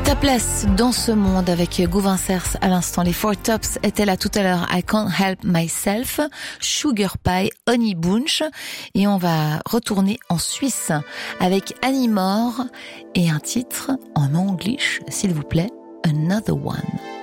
Ta place dans ce monde avec Gauvin Cers à l'instant. Les Four Tops étaient là tout à l'heure. I Can't Help Myself, Sugar Pie, Honey Bunch. Et on va retourner en Suisse avec Annie Moore et un titre en anglais, s'il vous plaît, Another One.